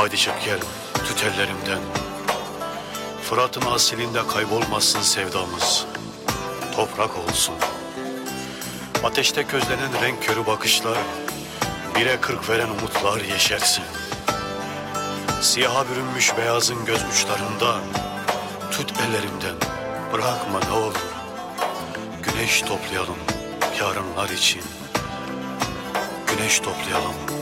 Haydi çık gel, tut ellerimden. Fırat'ın asilinde kaybolmasın sevdamız. Toprak olsun. Ateşte közlenen renk körü bakışlar, 1'e 40 veren umutlar yeşersin. Siyaha bürünmüş beyazın göz uçlarında, tut ellerimden, bırakma ne olur. Güneş toplayalım yarınlar için. Güneş toplayalım